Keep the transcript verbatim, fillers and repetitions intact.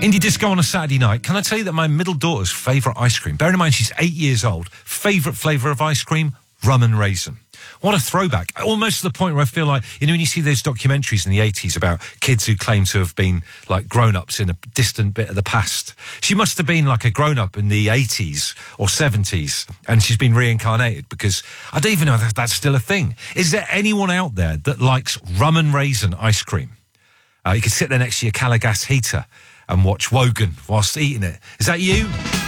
Indie disco on a Saturday night. Can I tell you that my middle daughter's favourite ice cream, bearing in mind she's eight years old, favourite flavour of ice cream, rum and raisin. What a throwback. Almost to the point where I feel like, you know, when you see those documentaries in the eighties about kids who claim to have been like grown-ups in a distant bit of the past. She must have been like a grown-up in the eighties or seventies, and she's been reincarnated, because I don't even know if that's still a thing. Is there anyone out there that likes rum and raisin ice cream? Uh, you can sit there next to your Calagas heater and watch Wogan whilst eating it. Is that you?